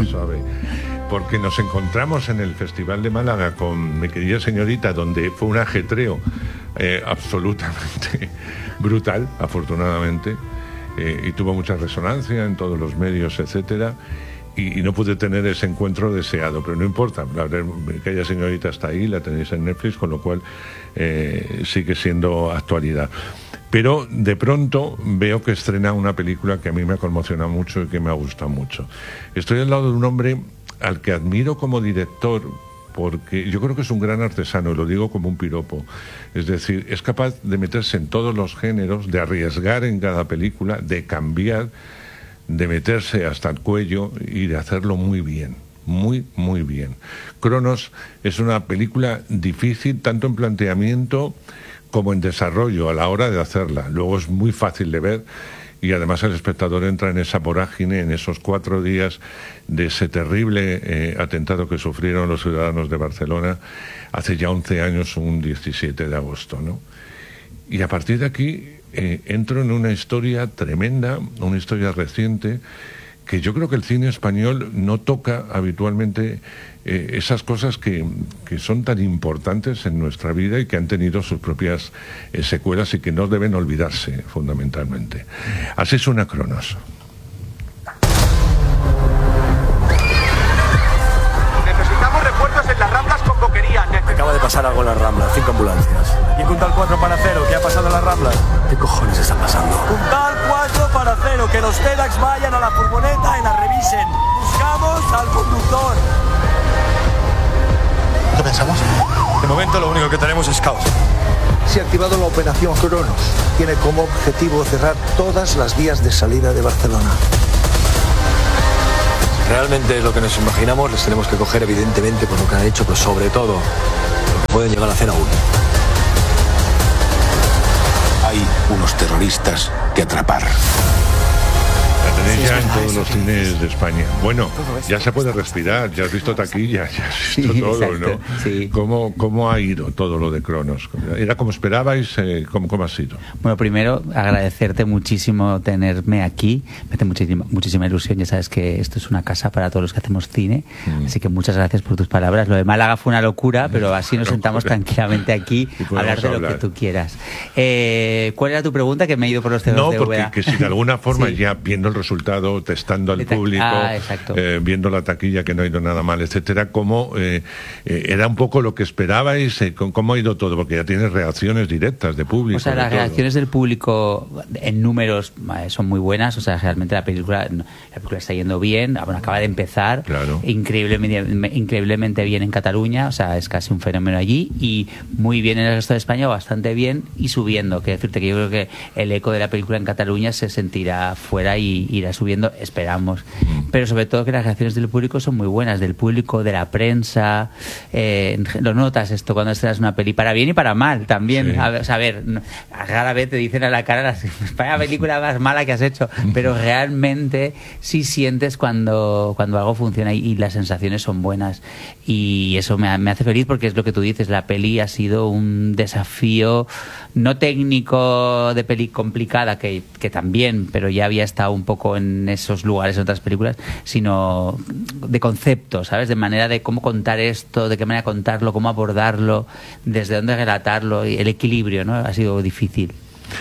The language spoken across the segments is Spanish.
lo sabe. Porque nos encontramos en el Festival de Málaga con Mi querida señorita, donde fue un ajetreo absolutamente brutal, afortunadamente, y tuvo mucha resonancia en todos los medios, etcétera. Y no pude tener ese encuentro deseado, pero no importa, aquella señorita está ahí, la tenéis en Netflix, con lo cual sigue siendo actualidad. Pero de pronto veo que estrena una película que a mí me ha conmocionado mucho y que me ha gustado mucho. Estoy al lado de un hombre al que admiro como director, porque yo creo que es un gran artesano, y lo digo como un piropo. Es decir, es capaz de meterse en todos los géneros, de arriesgar en cada película, de cambiar, de meterse hasta el cuello y de hacerlo muy bien, muy, muy bien. Cronos es una película difícil tanto en planteamiento como en desarrollo a la hora de hacerla. Luego es muy fácil de ver y además el espectador entra en esa vorágine, en esos 4 días de ese terrible atentado que sufrieron los ciudadanos de Barcelona hace ya 11 años, un 17 de agosto, ¿no? Y a partir de aquí entro en una historia tremenda, una historia reciente, que yo creo que el cine español no toca habitualmente esas cosas que son tan importantes en nuestra vida y que han tenido sus propias secuelas y que no deben olvidarse fundamentalmente. Así suena Cronos. Necesitamos refuerzos en las Ramblas con boquería. Acaba de pasar algo en las Ramblas, 5 ambulancias. Y Puntal 4 para 0, ¿qué ha pasado en las Ramblas? ¿Qué cojones está pasando? Puntal 4 para 0, que los TEDx vayan a la furgoneta y la revisen. Buscamos al conductor. ¿Qué pensamos? De momento lo único que tenemos es caos. Se ha activado la operación Cronos. Tiene como objetivo cerrar todas las vías de salida de Barcelona. Realmente es lo que nos imaginamos, les tenemos que coger evidentemente por lo que han hecho, pero sobre todo lo que pueden llegar a hacer aún. Hay unos terroristas que atrapar. La tenéis ya en todos los cines de España. Bueno, ya se puede respirar, ya has visto taquilla, ya has visto todo, exacto, ¿no? Sí. ¿Cómo ha ido todo lo de Cronos? ¿Era como esperabais? ¿Cómo ha sido? Bueno, primero agradecerte muchísimo tenerme aquí. Me hace muchísima ilusión. Ya sabes que esto es una casa para todos los que hacemos cine. Así que muchas gracias por tus palabras. Lo de Málaga fue una locura, pero así nos sentamos tranquilamente aquí a hablar de lo que tú quieras. ¿Cuál era tu pregunta? Que me he ido por los temas de porque VA. que si de alguna forma Sí. ya viendo el resultado, testando al público, viendo la taquilla que no ha ido nada mal, etcétera, ¿cómo era un poco lo que esperabais? ¿Cómo ha ido todo? Porque ya tienes reacciones directas de público. O sea, las reacciones del público en números son muy buenas. O sea, realmente la película está yendo bien. Bueno, acaba de empezar. Claro. Increíblemente bien en Cataluña. O sea, es casi un fenómeno allí. Y muy bien en el resto de España, bastante bien y subiendo. Quiero decirte que yo creo que el eco de la película en Cataluña se sentirá fuera y irá subiendo, esperamos. Pero sobre todo que las reacciones del público son muy buenas. Del público, de la prensa. Lo notas esto cuando estrenas una peli, para bien y para mal también. Sí. A ver, rara vez te dicen a la cara la película más mala que has hecho, pero realmente sí sientes cuando algo funciona y las sensaciones son buenas, y eso me hace feliz, porque es lo que tú dices, la peli ha sido un desafío no técnico de peli complicada, que también, pero ya había estado un poco en esos lugares en otras películas, sino de concepto, ¿sabes? De manera de cómo contar esto, de qué manera contarlo, cómo abordarlo, desde dónde relatarlo, y el equilibrio, ¿no? Ha sido difícil.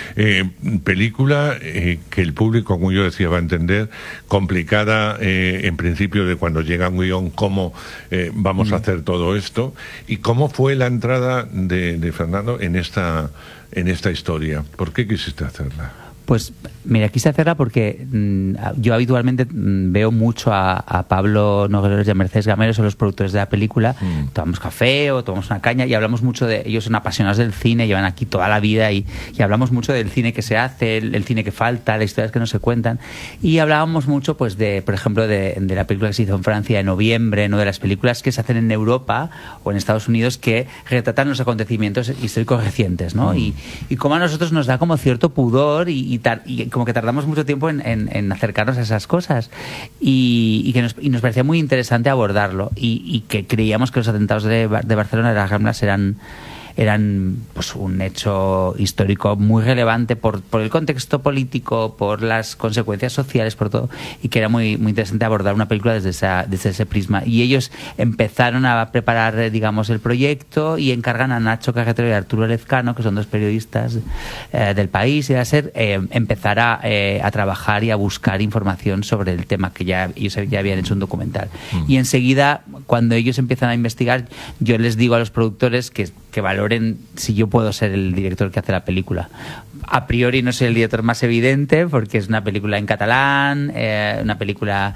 Película que el público, como yo decía, va a entender, complicada en principio de cuando llega un guión, cómo vamos a hacer todo esto, y cómo fue la entrada de Fernando en esta historia. ¿Por qué quisiste hacerla? Pues mira, quise hacerla porque yo habitualmente veo mucho a Pablo Nogueros y a Mercedes Gamero, son los productores de la película. Tomamos café o tomamos una caña y hablamos mucho de... Ellos son apasionados del cine, llevan aquí toda la vida y hablamos mucho del cine que se hace, el cine que falta, las historias que no se cuentan. Y hablábamos mucho, pues, por ejemplo, de la película que se hizo en Francia en noviembre, ¿no? De las películas que se hacen en Europa o en Estados Unidos que retratan los acontecimientos históricos recientes, ¿no? Y como a nosotros nos da como cierto pudor y como que tardamos mucho tiempo en acercarnos a esas cosas, y nos parecía muy interesante abordarlo, y que creíamos que los atentados de Barcelona, de las Ramblas, eran eran pues un hecho histórico muy relevante por el contexto político, por las consecuencias sociales, por todo, y que era muy, muy interesante abordar una película desde ese prisma. Y ellos empezaron a preparar, digamos, el proyecto y encargan a Nacho Carretero y Arturo Lezcano, que son dos periodistas del País y de la SER, empezar a trabajar y a buscar información sobre el tema, que ellos ya habían hecho un documental. Y enseguida, cuando ellos empiezan a investigar, yo les digo a los productores que valoren si yo puedo ser el director que hace la película. A priori no soy el director más evidente, porque es una película en catalán, una película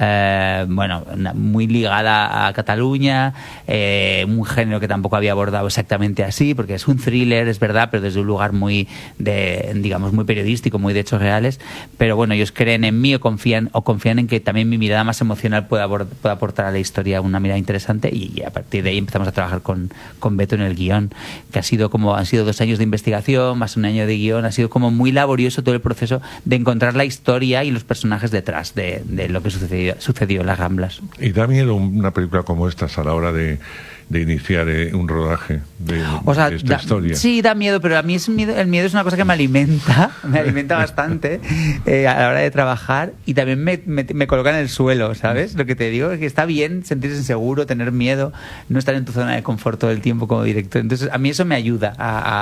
muy ligada a Cataluña, un género que tampoco había abordado exactamente así, porque es un thriller, es verdad, pero desde un lugar muy periodístico, muy de hechos reales. Pero bueno, ellos creen en mí o confían en que también mi mirada más emocional pueda aportar a la historia una mirada interesante, y a partir de ahí empezamos a trabajar con Beto en el guión, que han sido 2 años de investigación más un año de guión. Ha sido como muy laborioso todo el proceso de encontrar la historia y los personajes detrás de lo que sucedió en las Ramblas. ¿Y da miedo una película como esta a la hora de iniciar un rodaje de esta historia? Sí, da miedo, pero a mí el miedo es una cosa que me alimenta bastante a la hora de trabajar, y también me coloca en el suelo, ¿sabes? Lo que te digo es que está bien sentirse inseguro, tener miedo, no estar en tu zona de confort todo el tiempo como director. Entonces a mí eso me ayuda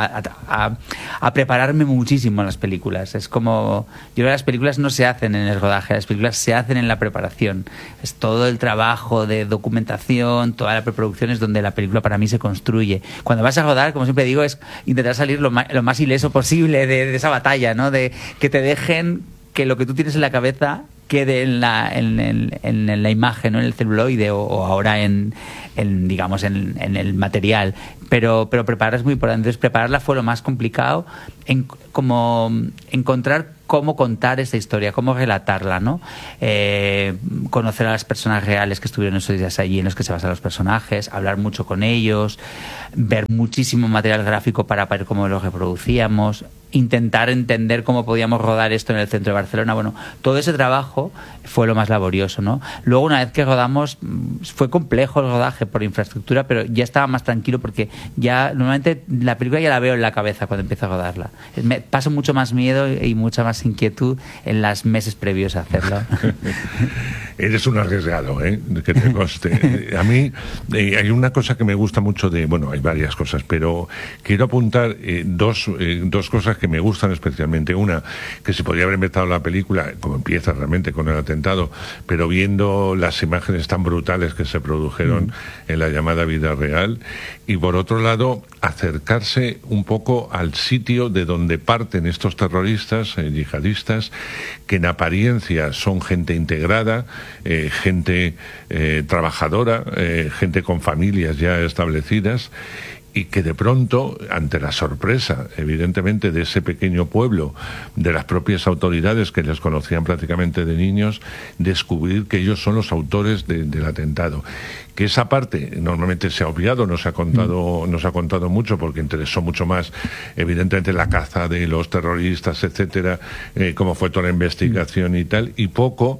a prepararme muchísimo en las películas. Es como, yo creo que las películas no se hacen en el rodaje, las películas se hacen en la preparación. Es todo el trabajo de documentación, toda la preproducción es donde la película para mí se construye. Cuando vas a rodar, como siempre digo, es intentar salir lo más ileso posible de esa batalla, ¿no? De que te dejen que lo que tú tienes en la cabeza quede en la imagen, ¿no? En el celuloide o ahora en el material. Pero preparar es muy importante. Entonces, prepararla fue lo más complicado, como encontrar cómo contar esa historia, cómo relatarla, ¿no? Conocer a las personas reales que estuvieron esos días allí, en los que se basan los personajes, hablar mucho con ellos, ver muchísimo material gráfico para ver cómo lo reproducíamos, intentar entender cómo podíamos rodar esto en el centro de Barcelona. Bueno, todo ese trabajo fue lo más laborioso, ¿no? Luego, una vez que rodamos, fue complejo el rodaje por infraestructura, pero ya estaba más tranquilo, porque ya normalmente la película ya la veo en la cabeza cuando empiezo a rodarla. Me paso mucho más miedo y mucha más inquietud en los meses previos a hacerlo. Eres un arriesgado, que te conste. A mí hay una cosa que me gusta mucho hay varias cosas, pero quiero apuntar dos cosas que me gustan especialmente. Una, que se podría haber empezado la película, como empieza realmente con el atentado, pero viendo las imágenes tan brutales que se produjeron en la llamada vida real. Y por otro lado, acercarse un poco al sitio de donde parten estos terroristas yihadistas, que en apariencia son gente integrada, gente trabajadora, gente con familias ya establecidas, y que de pronto, ante la sorpresa, evidentemente, de ese pequeño pueblo, de las propias autoridades que les conocían prácticamente de niños, descubrir que ellos son los autores del atentado. Que esa parte normalmente se ha obviado, no se ha contado mucho, porque interesó mucho más, evidentemente, la caza de los terroristas, etcétera, cómo fue toda la investigación y tal, y poco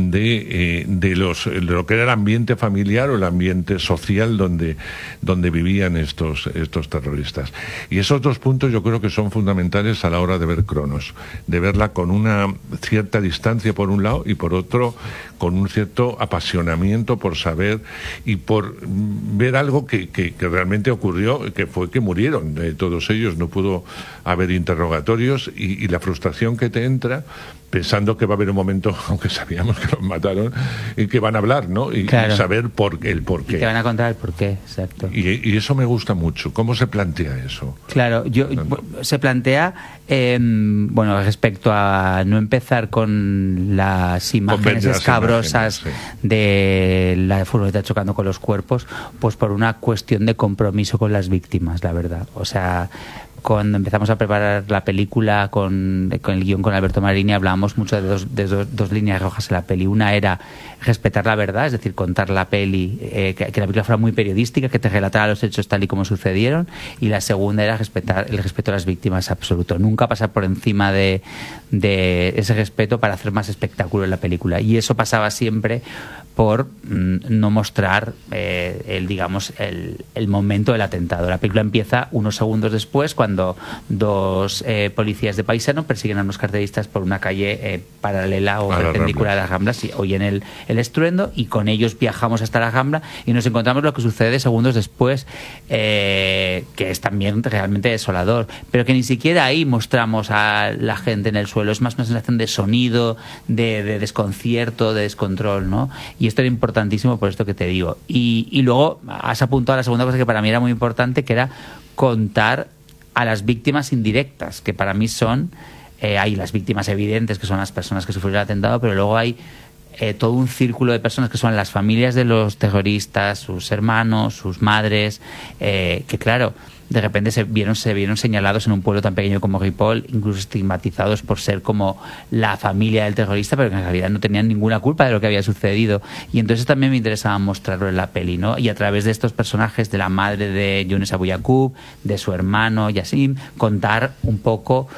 de lo que era el ambiente familiar o el ambiente social donde vivían estos terroristas. Y esos dos puntos yo creo que son fundamentales a la hora de ver Cronos, de verla con una cierta distancia por un lado, y por otro con un cierto apasionamiento por saber y por ver algo que realmente ocurrió, que fue que murieron todos ellos. No pudo haber interrogatorios, y la frustración que te entra pensando que va a haber un momento, aunque sabíamos que los mataron, y que van a hablar, ¿no? Y saber el porqué. Y te van a contar el porqué, exacto. Y eso me gusta mucho. ¿Cómo se plantea eso? Claro, se plantea, respecto a no empezar con las imágenes escabrosas de la furgoneta chocando con los cuerpos, pues por una cuestión de compromiso con las víctimas, la verdad. O sea, cuando empezamos a preparar la película con el guión con Alberto Marini, hablábamos mucho de dos líneas rojas en la peli. Una era respetar la verdad, es decir, contar la peli, que la película fuera muy periodística, que te relatara los hechos tal y como sucedieron. Y la segunda era el respeto a las víctimas absoluto. Nunca pasar por encima de ese respeto para hacer más espectáculo en la película. Y eso pasaba siempre por no mostrar el momento del atentado. La película empieza unos segundos después, cuando dos policías de paisano persiguen a unos carteristas por una calle paralela o perpendicular a las Ramblas, y oyen el estruendo, y con ellos viajamos hasta la Rambla y nos encontramos lo que sucede segundos después, que es también realmente desolador, pero que ni siquiera ahí mostramos a la gente en el suelo. Es más una sensación de sonido, de desconcierto, de descontrol, ¿no? Y esto era importantísimo por esto que te digo. Y luego has apuntado a la segunda cosa que para mí era muy importante, que era contar a las víctimas indirectas, que para mí son, hay las víctimas evidentes, que son las personas que sufrieron el atentado, pero luego hay todo un círculo de personas que son las familias de los terroristas, sus hermanos, sus madres, que claro, de repente se vieron señalados en un pueblo tan pequeño como Ripoll, incluso estigmatizados por ser como la familia del terrorista, pero que en realidad no tenían ninguna culpa de lo que había sucedido. Y entonces también me interesaba mostrarlo en la peli, ¿no? Y a través de estos personajes, de la madre de Younes Abou Yacoub, de su hermano Yassim, contar un poco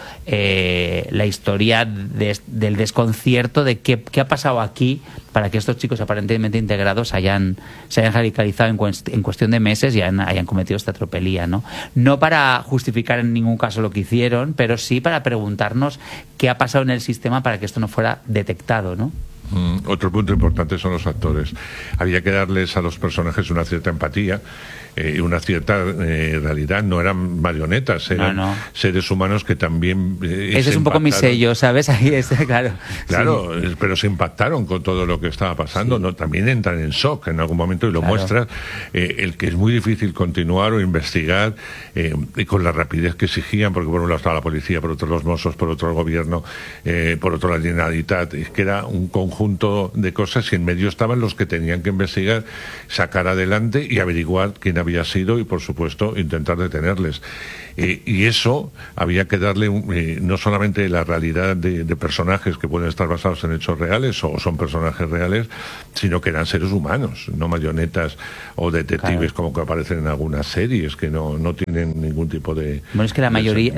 la historia del desconcierto de qué ha pasado aquí para que estos chicos aparentemente integrados se hayan radicalizado en cuestión de meses y hayan cometido esta tropelía, ¿no? No para justificar en ningún caso lo que hicieron, pero sí para preguntarnos qué ha pasado en el sistema para que esto no fuera detectado, ¿no? Otro punto importante son los actores. Había que darles a los personajes una cierta empatía y una cierta realidad. No eran marionetas, eran seres humanos que también ese es un poco mi sello, ¿sabes? Ahí es, claro. Claro, sí. Pero se impactaron con todo lo que estaba pasando. Sí. ¿No? También entran en shock en algún momento y lo muestras. El que es muy difícil continuar o investigar y con la rapidez que exigían, porque por un lado estaba la policía, por otro los Mossos, por otro el gobierno, por otro la Generalitat. Es que era un conjunto de cosas y en medio estaban los que tenían que investigar, sacar adelante y averiguar quién había sido y, por supuesto, intentar detenerles. Y eso había que darle no solamente la realidad de personajes que pueden estar basados en hechos reales o son personajes reales, sino que eran seres humanos, no marionetas o detectives como que aparecen en algunas series que no tienen ningún tipo de... Bueno, es que la mayoría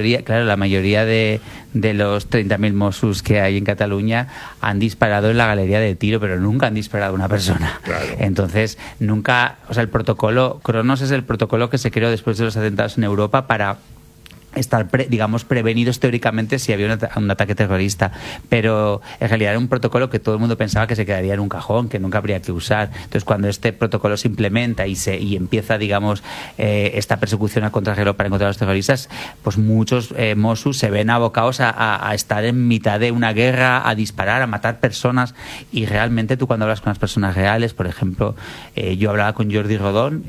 de los 30.000 Mossos que hay en Cataluña han disparado en la galería de tiro, pero nunca han disparado a una persona. Claro. Entonces, nunca... O sea, el protocolo Cronos es el protocolo que se creó después de los atentados en Europa para estar, prevenidos teóricamente si había un ataque terrorista, pero en realidad era un protocolo que todo el mundo pensaba que se quedaría en un cajón, que nunca habría que usar. Entonces, cuando este protocolo se implementa y empieza, esta persecución a contrarreloj para encontrar a los terroristas, pues muchos Mossos se ven abocados a estar en mitad de una guerra, a disparar, a matar personas, y realmente tú cuando hablas con las personas reales, por ejemplo, yo hablaba con Jordi Rodón,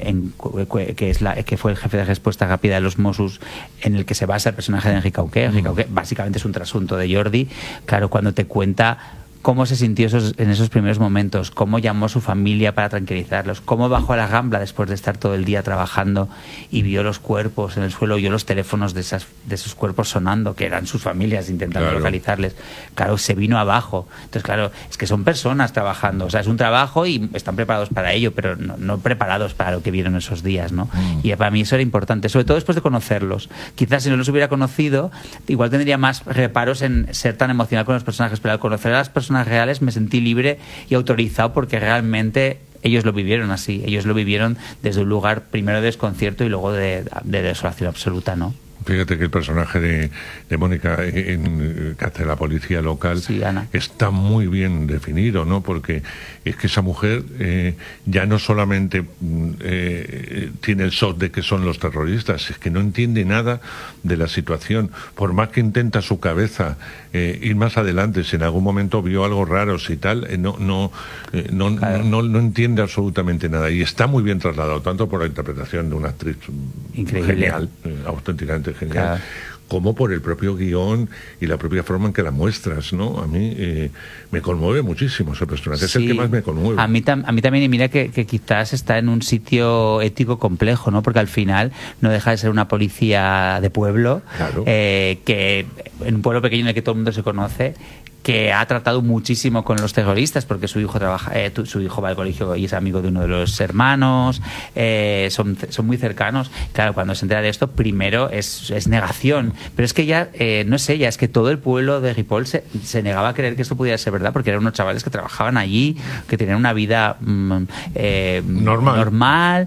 que fue el jefe de respuesta rápida de los Mossos, en el que se basa el personaje de Enrique Auqué. Enrique Auqué básicamente es un trasunto de Jordi. Claro, cuando te cuenta cómo se sintió en esos primeros momentos, cómo llamó a su familia para tranquilizarlos, cómo bajó a la Rambla después de estar todo el día trabajando y vio los cuerpos en el suelo, oyó los teléfonos de esos cuerpos sonando, que eran sus familias intentando localizarles. Claro, se vino abajo. Entonces, claro, es que son personas trabajando, o sea, es un trabajo y están preparados para ello, pero no preparados para lo que vieron esos días, ¿no? Y para mí eso era importante, sobre todo después de conocerlos. Quizás si no los hubiera conocido, igual tendría más reparos en ser tan emocional con los personajes, pero al conocer a las personas reales me sentí libre y autorizado porque realmente ellos lo vivieron así, ellos lo vivieron desde un lugar primero de desconcierto y luego de desolación absoluta, ¿no? Fíjate que el personaje de Mónica que hace la policía local está muy bien definido, ¿no? Porque es que esa mujer ya no solamente tiene el shock de que son los terroristas, es que no entiende nada de la situación. Por más que intenta su cabeza ir más adelante, si en algún momento vio algo raro, si tal, no entiende absolutamente nada. Y está muy bien trasladado, tanto por la interpretación de una actriz increíble, genial, auténticamente genial, como por el propio guión y la propia forma en que la muestras, ¿no? A mí me conmueve muchísimo ese personaje, es el que más me conmueve. A mí también, y mira que quizás está en un sitio ético complejo, ¿no? Porque al final no deja de ser una policía de pueblo, que en un pueblo pequeño en el que todo el mundo se conoce, que ha tratado muchísimo con los terroristas porque su hijo su hijo va al colegio y es amigo de uno de los hermanos, son muy cercanos. Claro, cuando se entera de esto, primero es negación, pero es que ya no es ella, es que todo el pueblo de Ripoll se negaba a creer que esto pudiera ser verdad, porque eran unos chavales que trabajaban allí, que tenían una vida normal,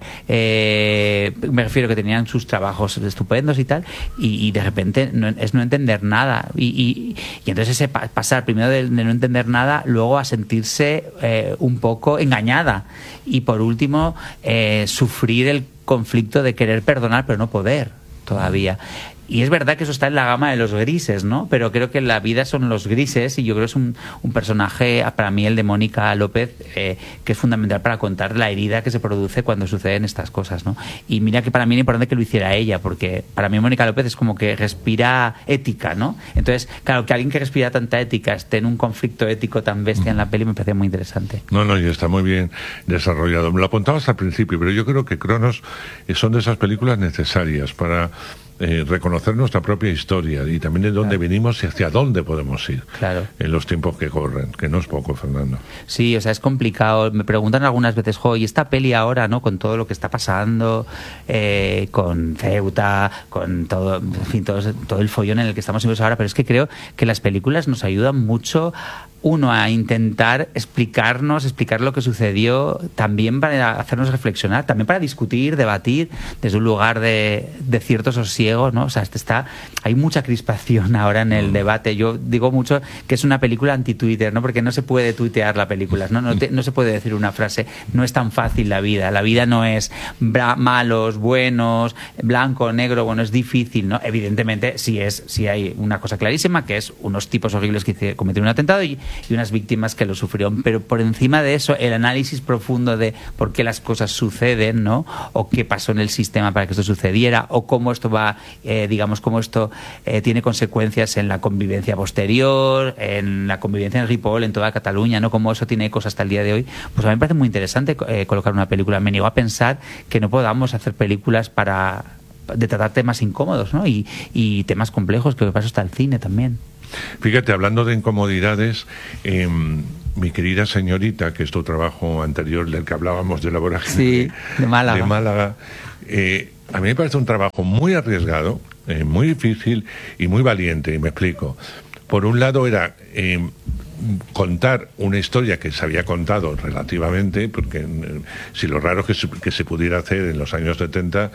me refiero que tenían sus trabajos estupendos y tal, y de repente es no entender nada, y entonces ese pasar primero de no entender nada, luego a sentirse un poco engañada, y por último sufrir el conflicto de querer perdonar pero no poder todavía. Y es verdad que eso está en la gama de los grises, ¿no? Pero creo que la vida son los grises, y yo creo que es un personaje, para mí el de Mónica López, que es fundamental para contar la herida que se produce cuando suceden estas cosas, ¿no? Y mira que para mí era importante que lo hiciera ella, porque para mí Mónica López es como que respira ética, ¿no? Entonces, claro, que alguien que respira tanta ética esté en un conflicto ético tan bestia en la peli me parece muy interesante. No, y está muy bien desarrollado. Me lo apuntabas al principio, pero yo creo que Cronos son de esas películas necesarias para reconocer nuestra propia historia y también de dónde venimos y hacia dónde podemos ir en los tiempos que corren, que no es poco, Fernando. Sí, o sea, es complicado. Me preguntan algunas veces, y esta peli ahora, ¿no? Con todo lo que está pasando, con Ceuta, con todo, en fin, todo el follón en el que estamos inmersos ahora, pero es que creo que las películas nos ayudan mucho, uno, a intentar explicar lo que sucedió, también para hacernos reflexionar, también para discutir, debatir desde un lugar de cierto sosiego, ¿no? O sea, hay mucha crispación ahora en el debate. Yo digo mucho que es una película anti-Twitter, ¿no? Porque no se puede tuitear la película, no se puede decir una frase, no es tan fácil la vida no es malos, buenos, blanco, negro, bueno, es difícil, ¿no? Evidentemente sí hay una cosa clarísima, que es unos tipos horribles que cometieron un atentado y unas víctimas que lo sufrieron, pero por encima de eso el análisis profundo de por qué las cosas suceden, ¿no? O qué pasó en el sistema para que esto sucediera, o cómo esto va, cómo esto tiene consecuencias en la convivencia posterior, en la convivencia en Ripoll, en toda Cataluña, ¿no? Cómo eso tiene ecos hasta el día de hoy. Pues a mí me parece muy interesante colocar una película. Me niego a pensar que no podamos hacer películas de tratar temas incómodos, ¿no? Y temas complejos, que para eso está el cine también. Fíjate, hablando de incomodidades, mi querida señorita, que es tu trabajo anterior del que hablábamos de la vorágine de Málaga, a mí me parece un trabajo muy arriesgado, muy difícil y muy valiente, y me explico. Por un lado era contar una historia que se había contado relativamente, porque si lo raro es que se pudiera hacer en los años 70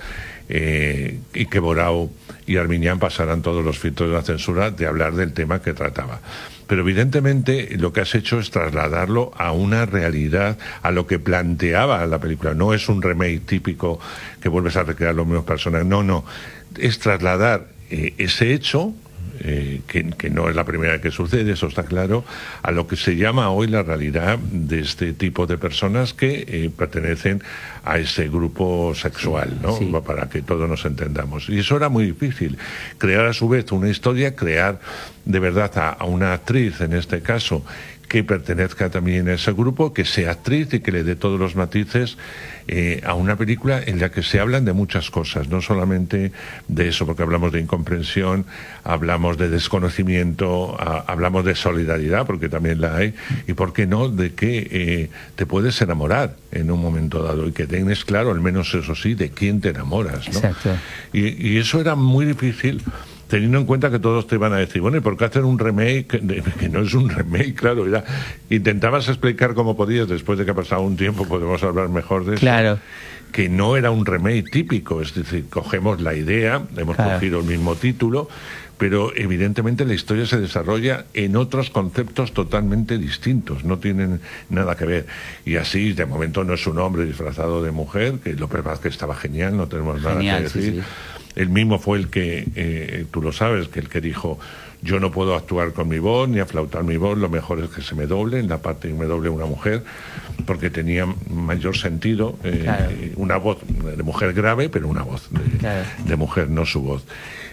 y que Borao y Armiñán pasaran todos los filtros de la censura de hablar del tema que trataba. Pero evidentemente lo que has hecho es trasladarlo a una realidad, a lo que planteaba la película. No es un remake típico que vuelves a recrear los mismos personajes, no, es trasladar ese hecho, que no es la primera vez que sucede, eso está claro, a lo que se llama hoy la realidad de este tipo de personas que pertenecen a ese grupo sexual, ¿no? Sí. Para que todos nos entendamos. Y eso era muy difícil. Crear a su vez una historia, crear de verdad a una actriz, en este caso, que pertenezca también a ese grupo, que sea actriz y que le dé todos los matices a una película en la que se hablan de muchas cosas, no solamente de eso, porque hablamos de incomprensión, hablamos de desconocimiento, hablamos de solidaridad, porque también la hay, y por qué no, de que te puedes enamorar en un momento dado y que tengas claro, al menos eso sí, de quién te enamoras, ¿no? Exacto. Y eso era muy difícil, teniendo en cuenta que todos te iban a decir, bueno, ¿y por qué hacer un remake? Que no es un remake, claro, ya intentabas explicar cómo podías, después de que ha pasado un tiempo podemos hablar mejor de eso. Claro. Que no era un remake típico, es decir, cogemos la idea, hemos cogido el mismo título, pero evidentemente la historia se desarrolla en otros conceptos totalmente distintos, no tienen nada que ver. Y así, de momento, no es un hombre disfrazado de mujer, que López Vázquez estaba genial, no tenemos nada que decir. Sí. Él mismo fue el que, tú lo sabes, que el que dijo, yo no puedo actuar con mi voz, ni aflautar mi voz, lo mejor es que se me doble, en la parte que me doble una mujer, porque tenía mayor sentido, una voz de mujer grave, pero una voz de mujer, no su voz.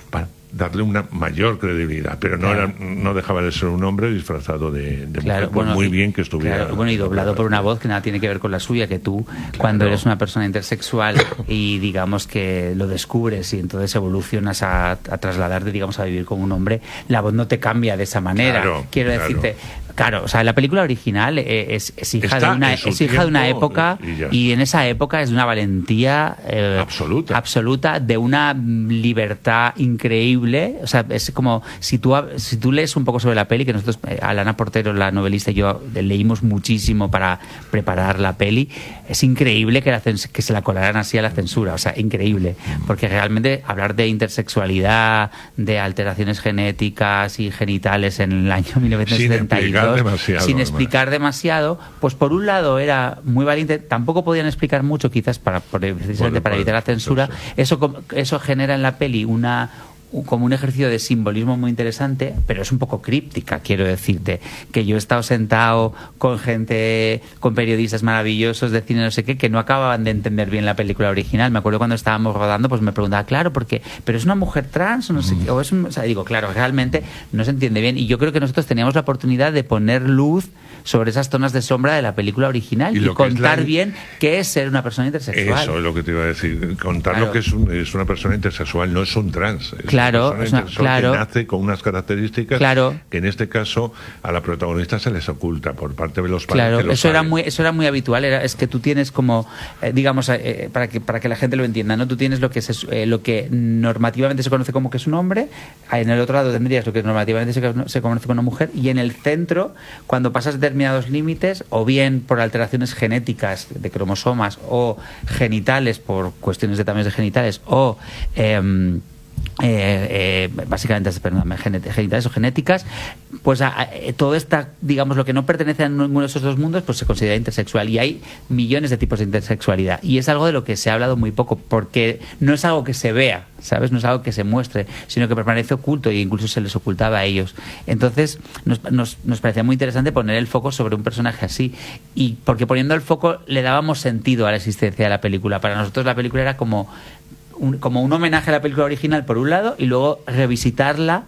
darle una mayor credibilidad, pero no dejaba de ser un hombre disfrazado de mujer, bueno, muy bien que estuviera. Claro, y doblado por una voz que nada tiene que ver con la suya, que tú, cuando eres una persona intersexual y digamos que lo descubres y entonces evolucionas a trasladarte, digamos, a vivir como un hombre, la voz no te cambia de esa manera. Quiero decirte, o sea, la película original es hija de una época y en esa época es de una valentía absoluta, de una libertad increíble. O sea, es como si tú lees un poco sobre la peli, que nosotros, Alana Portero, la novelista, y yo leímos muchísimo para preparar la peli, es increíble que se la colaran así a la censura, o sea, increíble, porque realmente hablar de intersexualidad, de alteraciones genéticas y genitales en el año 1972 sin explicar demasiado, pues por un lado era muy valiente, tampoco podían explicar mucho quizás precisamente para evitar la censura. Eso genera en la peli como un ejercicio de simbolismo muy interesante, pero es un poco críptica, quiero decirte, que yo he estado sentado con gente, con periodistas maravillosos de cine, no sé qué, que no acababan de entender bien la película original. Me acuerdo cuando estábamos rodando, pues me preguntaba, claro, ¿por qué? ¿Pero es una mujer trans o no sé qué? O sea, digo, claro, realmente no se entiende bien, y yo creo que nosotros teníamos la oportunidad de poner luz sobre esas zonas de sombra de la película original y contar bien qué es ser una persona intersexual. Eso es lo que te iba a decir, contar lo que es una persona intersexual, no es un trans. Claro, que nace con unas características que en este caso a la protagonista se les oculta por parte de los padres. Claro, eso era muy habitual. Es que tú tienes como, digamos, para que la gente lo entienda, ¿no? Tú tienes lo que normativamente se conoce como que es un hombre, en el otro lado tendrías lo que normativamente se conoce como una mujer, y en el centro, cuando pasas determinados límites, o bien por alteraciones genéticas de cromosomas o genitales por cuestiones de tamaños de genitales, o básicamente genitales o genéticas, pues todo esta, digamos, lo que no pertenece a ninguno de esos dos mundos, pues se considera intersexual, y hay millones de tipos de intersexualidad, y es algo de lo que se ha hablado muy poco, porque no es algo que se vea, ¿sabes? No es algo que se muestre, sino que permanece oculto, e incluso se les ocultaba a ellos. Entonces nos parecía muy interesante poner el foco sobre un personaje así, y porque poniendo el foco le dábamos sentido a la existencia de la película. Para nosotros la película era como un homenaje a la película original por un lado, y luego revisitarla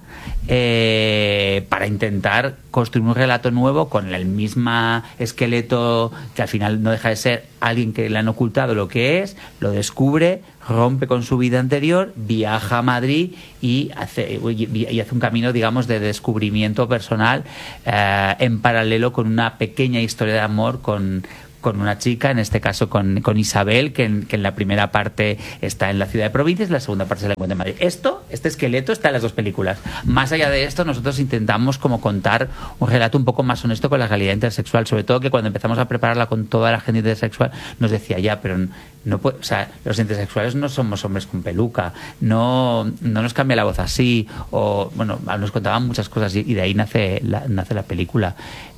para intentar construir un relato nuevo con el mismo esqueleto, que al final no deja de ser alguien que le han ocultado lo que es, lo descubre, rompe con su vida anterior, viaja a Madrid y hace un camino, digamos, de descubrimiento personal en paralelo con una pequeña historia de amor con una chica, en este caso con Isabel, que en la primera parte está en la ciudad de Provincias, y la segunda parte se la encuentra en Madrid. Este esqueleto está en las dos películas. Más allá de esto, nosotros intentamos como contar un relato un poco más honesto con la realidad intersexual, sobre todo que cuando empezamos a prepararla con toda la gente intersexual, nos decía, ya, pero no puede, o sea, los intersexuales no somos hombres con peluca, no nos cambia la voz así, o bueno, nos contaban muchas cosas, y de ahí nace la película.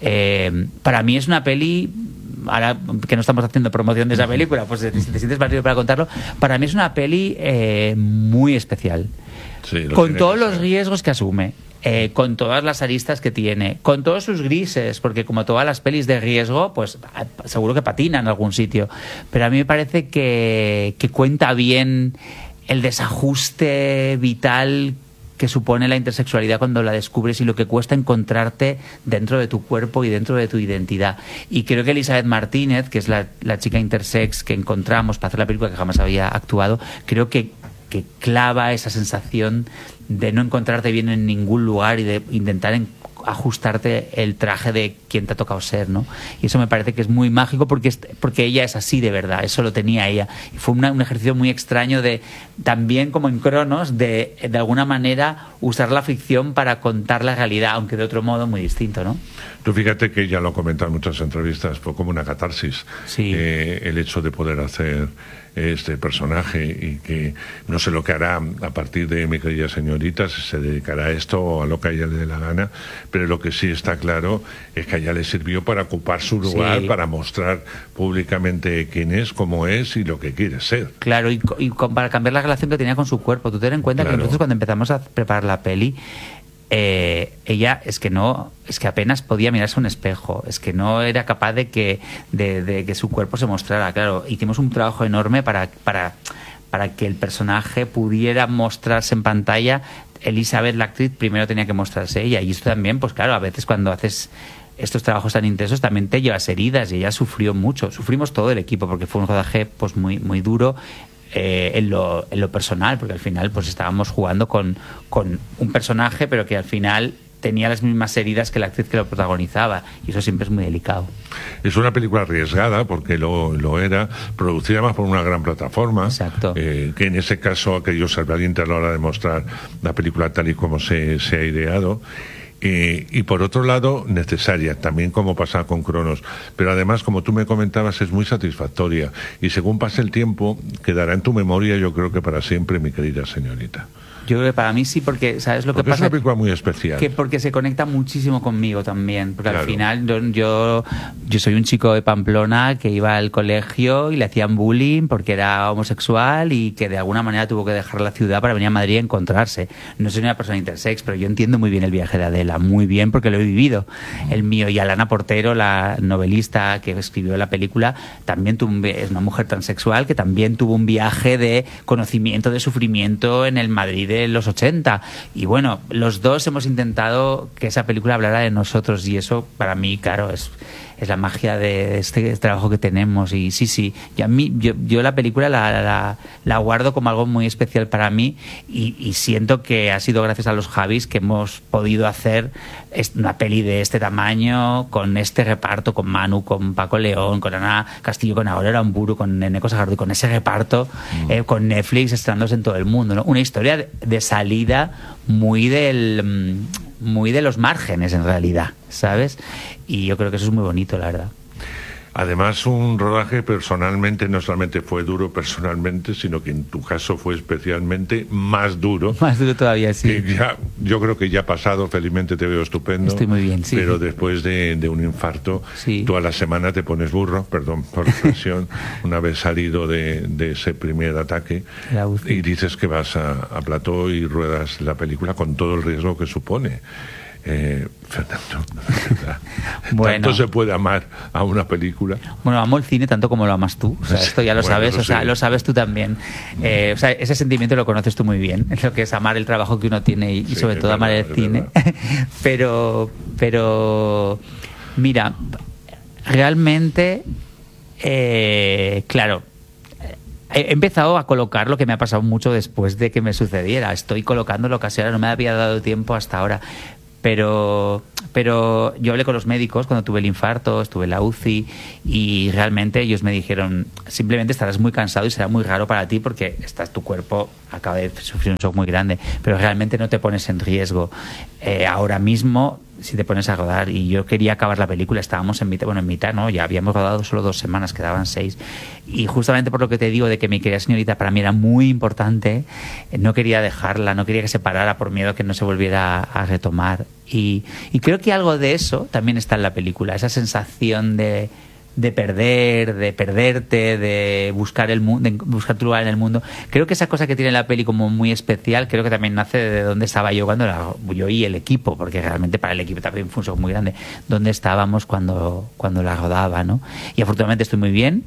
Para mí es una peli, ahora que no estamos haciendo promoción de esa película, pues si te sientes más libre para contarlo, para mí es una peli muy especial, con todos los riesgos que asume, con todas las aristas que tiene, con todos sus grises, porque como todas las pelis de riesgo, pues seguro que patina en algún sitio, pero a mí me parece que cuenta bien el desajuste vital que supone la intersexualidad cuando la descubres, y lo que cuesta encontrarte dentro de tu cuerpo y dentro de tu identidad. Y creo que Elizabeth Martínez, que es la chica intersex que encontramos para hacer la película, que jamás había actuado, creo que clava esa sensación de no encontrarte bien en ningún lugar y de intentar ajustarte el traje de quien te ha tocado ser, ¿no? Y eso me parece que es muy mágico, porque ella es así de verdad, eso lo tenía ella. Y fue un ejercicio muy extraño de, también como en Cronos, de alguna manera usar la ficción para contar la realidad, aunque de otro modo muy distinto, ¿no? Tú fíjate que ya lo he comentado en muchas entrevistas, fue como una catarsis, sí. El hecho de poder hacer este personaje, y que no sé lo que hará a partir de Mi querida señorita, si se dedicará a esto o a lo que a ella le dé la gana, pero lo que sí está claro es que a ella le sirvió para ocupar su lugar, sí, para mostrar públicamente quién es, cómo es y lo que quiere ser. Claro, y para cambiar la relación que tenía con su cuerpo. Tú ten en cuenta, claro, que nosotros cuando empezamos a preparar la peli, ella es que apenas podía mirarse a un espejo, es que no era capaz de que su cuerpo se mostrara. Claro, hicimos un trabajo enorme para que el personaje pudiera mostrarse en pantalla Elizabeth, la actriz, primero tenía que mostrarse ella. Y esto también, pues claro, a veces cuando haces estos trabajos tan intensos también te llevas heridas, y ella sufrió mucho. Sufrimos todo el equipo porque fue un rodaje pues muy, muy duro. En lo personal, porque al final pues estábamos jugando con un personaje, pero que al final tenía las mismas heridas que la actriz que lo protagonizaba, y eso siempre es muy delicado. Es una película arriesgada, porque lo era, producida más por una gran plataforma. Exacto. Que en ese caso aquello ser valiente a la hora de mostrar la película tal y como se ha ideado. Y por otro lado, necesaria, también como pasa con Cronos. Pero además, como tú me comentabas, es muy satisfactoria. Y según pase el tiempo, quedará en tu memoria, yo creo que para siempre, mi querida señorita. Yo creo que para mí sí, porque ¿sabes lo porque que pasa? Es una película muy especial. Que porque se conecta muchísimo conmigo también. Porque claro. Al final yo soy un chico de Pamplona que iba al colegio y le hacían bullying porque era homosexual y que de alguna manera tuvo que dejar la ciudad para venir a Madrid a encontrarse. No soy una persona intersex, pero yo entiendo muy bien el viaje de Adela, muy bien, porque lo he vivido. El mío. Y Alana Portero, la novelista que escribió la película, también es una mujer transexual que también tuvo un viaje de conocimiento, de sufrimiento en el Madrid de los 80, y bueno, los dos hemos intentado que esa película hablara de nosotros, y eso para mí, claro, es la magia de este trabajo que tenemos. Y sí, y a mí, yo la película la guardo como algo muy especial para mí, y siento que ha sido gracias a los Javis que hemos podido hacer una peli de este tamaño, con este reparto, con Manu, con Paco León, con Ana Castillo, con Aurora Amburu, con Eneco Sagardo, con ese reparto, con Netflix estrenándose en todo el mundo, ¿no? Una historia de salida muy de los márgenes, en realidad, ¿sabes? Y yo creo que eso es muy bonito, la verdad. Además, un rodaje personalmente no solamente fue duro personalmente, sino que en tu caso fue especialmente más duro. Más duro todavía, sí. Yo creo que ya ha pasado, felizmente te veo estupendo. Estoy muy bien, sí. Pero después de un infarto, sí. Tú a la semana te pones burro, perdón por la expresión, una vez salido de ese primer ataque, y dices que vas a plató y ruedas la película con todo el riesgo que supone. Fernando, bueno, ¿tanto se puede amar a una película? Bueno, amo el cine tanto como lo amas tú, o sea, esto ya lo sabes, o sea, lo sabes tú también, o sea, ese sentimiento lo conoces tú muy bien, lo que es amar el trabajo que uno tiene y sobre todo amar el cine. pero mira, realmente claro, he empezado a colocar lo que me ha pasado mucho después de que me sucediera. Estoy colocando lo que ahora no me había dado tiempo hasta ahora. Pero yo hablé con los médicos cuando tuve el infarto, estuve en la UCI, y realmente ellos me dijeron, simplemente estarás muy cansado y será muy raro para ti porque tu cuerpo acaba de sufrir un shock muy grande, pero realmente no te pones en riesgo. Ahora mismo, si te pones a rodar, y yo quería acabar la película, estábamos en mitad, ¿no? Ya habíamos rodado solo 2 semanas, quedaban 6, y justamente por lo que te digo de que mi querida señorita para mí era muy importante, no quería dejarla, no quería que se parara por miedo a que no se volviera a retomar, y creo que algo de eso también está en la película, esa sensación de perderte, de buscar buscar tu lugar en el mundo. Creo que esa cosa que tiene la peli como muy especial, creo que también nace de dónde estaba yo yo y el equipo, porque realmente para el equipo también fue un shock muy grande, dónde estábamos cuando la rodaba, ¿no? Y afortunadamente estoy muy bien,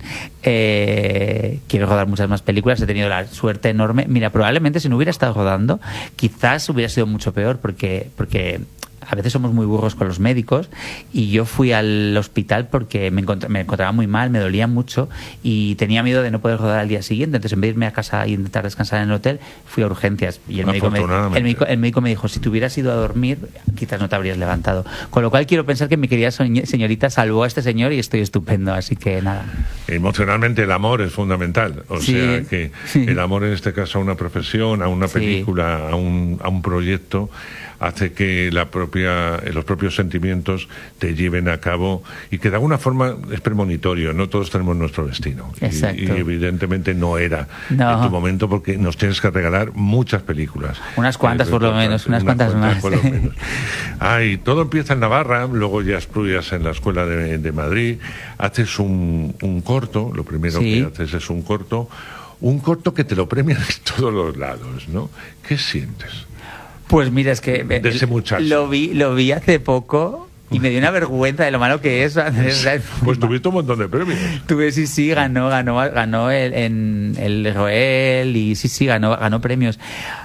quiero rodar muchas más películas, he tenido la suerte enorme. Mira, probablemente si no hubiera estado rodando, quizás hubiera sido mucho peor, porque a veces somos muy burros con los médicos, y yo fui al hospital porque me encontraba muy mal, me dolía mucho y tenía miedo de no poder rodar al día siguiente. Entonces, en vez de irme a casa y intentar descansar en el hotel, fui a urgencias, y el médico me dijo, si te hubieras ido a dormir quizás no te habrías levantado. Con lo cual quiero pensar que mi querida señorita salvó a este señor y estoy estupendo, así que nada. Emocionalmente el amor es fundamental, o sea que el amor en este caso a una profesión, a una película, a un proyecto, hace que los propios sentimientos te lleven a cabo, y que de alguna forma es premonitorio, no todos tenemos nuestro destino. Y evidentemente no era en tu momento, porque nos tienes que regalar muchas películas. Unas cuantas por lo menos, unas cuantas más. Por lo menos. Todo empieza en Navarra, luego ya estudias en la Escuela de Madrid, haces un corto, lo primero que haces es un corto que te lo premian en todos los lados, ¿no? ¿Qué sientes? Pues mira, es que de ese muchacho. Lo vi hace poco y me dio una vergüenza de lo malo que es. Pues tuviste un montón de premios. Ganó el Roel, y ganó premios.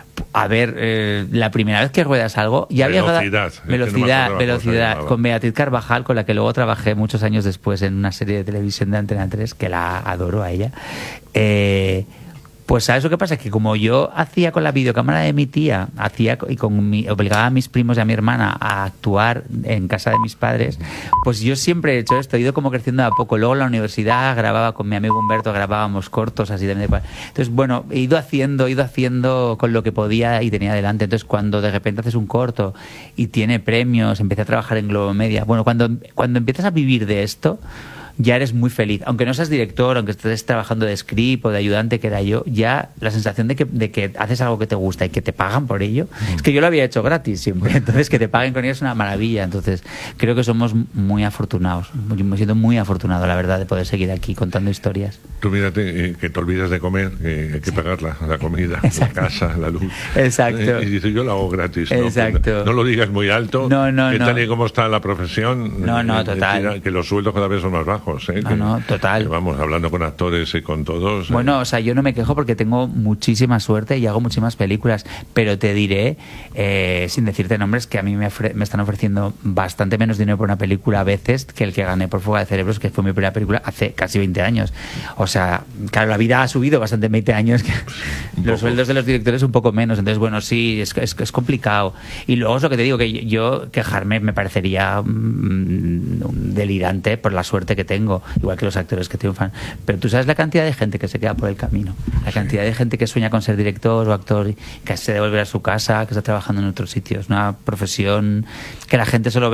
A ver, la primera vez que ruedas algo, ya había Velocidad. Velocidad, con Beatriz Carvajal, con la que luego trabajé muchos años después en una serie de televisión de Antena 3, que la adoro a ella. Pues ¿sabes lo que pasa? Que como yo hacía con la videocámara de mi tía, obligaba a mis primos y a mi hermana a actuar en casa de mis padres, pues yo siempre he hecho esto, he ido como creciendo de a poco. Luego en la universidad grababa con mi amigo Humberto, grabábamos cortos así también. Entonces, bueno, he ido haciendo con lo que podía y tenía delante. Entonces, cuando de repente haces un corto y tiene premios, empecé a trabajar en Globo Media. Bueno, cuando empiezas a vivir de esto, ya eres muy feliz. Aunque no seas director, aunque estés trabajando de script o de ayudante, que era yo, ya la sensación de que haces algo que te gusta y que te pagan por ello, es que yo lo había hecho gratis siempre. Entonces, que te paguen con ello es una maravilla. Entonces, creo que somos muy afortunados. Yo me siento muy afortunado, la verdad, de poder seguir aquí contando historias. Tú mírate que te olvidas de comer, que hay que pagar la comida, Exacto. la casa, la luz. Exacto. Y dices, yo lo hago gratis. ¿No? Exacto. No lo digas muy alto. No. Que tal y como está la profesión. No, total. Que los sueldos cada vez son más bajos. Total. Que vamos, hablando con actores y con todos. Bueno, o sea, yo no me quejo porque tengo muchísima suerte y hago muchísimas películas, pero te diré, sin decirte nombres, que a mí me están ofreciendo bastante menos dinero por una película a veces que el que gané por Fuga de Cerebros, que fue mi primera película hace casi 20 años. O sea, claro, la vida ha subido bastante en 20 años, que los sueldos de los directores un poco menos. Entonces, bueno, sí, es complicado. Y luego es lo que te digo, que yo quejarme me parecería delirante por la suerte que tengo, igual que los actores que triunfan. Pero tú sabes la cantidad de gente que se queda por el camino, la cantidad de gente que sueña con ser director o actor, que se debe volver a su casa, que está trabajando en otros sitios. Una profesión que la gente solo ve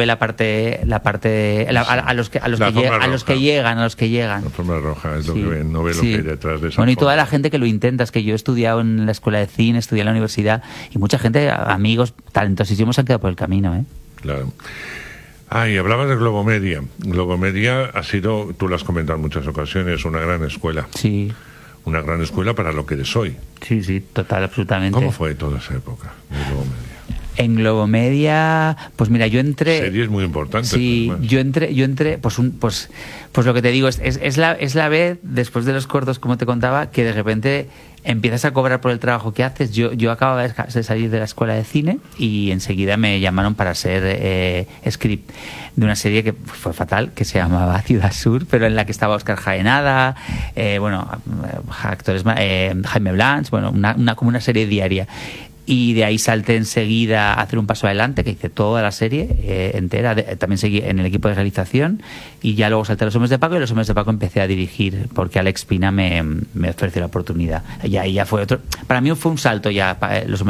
a los que llegan. La forma roja es lo Sí. que ven, no ve lo Sí. que hay detrás de esa Bueno, y toda forma. la gente que lo intenta, es que yo he estudiado en la escuela de cine, estudié en la universidad, y mucha gente, amigos talentosísimos, han quedado por el camino, ¿eh? Claro. Y hablabas de Globo Media. Globo Media ha sido, tú lo has comentado en muchas ocasiones, una gran escuela. Sí, Una gran escuela para lo que eres hoy. sí, total, absolutamente. ¿Cómo fue toda esa época de Globo Media? En Globo Media, pues mira, yo entré... Series muy importantes. Sí, además. yo entré, pues lo que te digo, es la vez, después de los cortos, como te contaba, que de repente empiezas a cobrar por el trabajo que haces. Yo acababa de salir de la escuela de cine y enseguida me llamaron para ser script de una serie que fue fatal, que se llamaba Ciudad Sur, pero en la que estaba Óscar Jaenada, actores, Jaime Blanch, bueno, como una serie diaria. Y de ahí salté enseguida a hacer un paso adelante, que hice toda la serie entera. También seguí en el equipo de realización y ya luego salté a Los Hombres de Paco, y Los Hombres de Paco empecé a dirigir porque Alex Pina me ofreció la oportunidad. Y ahí ya fue otro... Para mí fue un salto ya. Los Hombres